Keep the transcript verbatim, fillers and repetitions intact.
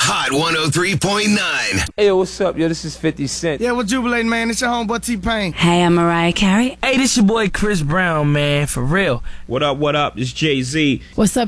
Hot one oh three point nine. Hey, yo, what's up, yo? This is fifty Cent. Yeah, we're jubilating, man. It's your homeboy T-Pain. Hey, I'm Mariah Carey. Hey, this your boy Chris Brown, man, for real. What up, what up? It's Jay-Z. What's up?